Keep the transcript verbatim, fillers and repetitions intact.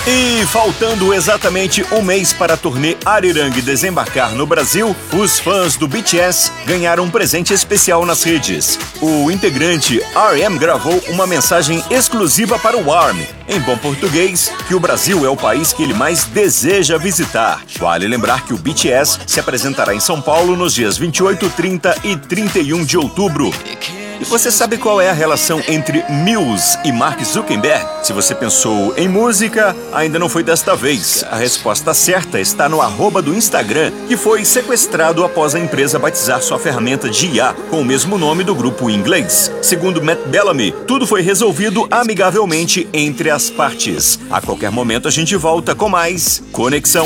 E faltando exatamente um mês para a turnê Arirang desembarcar no Brasil, os fãs do B T S ganharam um presente especial nas redes. O integrante R M gravou uma mensagem exclusiva para o ARMY, em bom português, que o Brasil é o país que ele mais deseja visitar. Vale lembrar que o B T S se apresentará em São Paulo nos dias vinte e oito, trinta e trinta e um de outubro. E você sabe qual é a relação entre Muse e Mark Zuckerberg? Se você pensou em música, ainda não foi desta vez. A resposta certa está no arroba do Instagram, que foi sequestrado após a empresa batizar sua ferramenta de I A com o mesmo nome do grupo em inglês. Segundo Matt Bellamy, tudo foi resolvido amigavelmente entre as partes. A qualquer momento a gente volta com mais Conexão.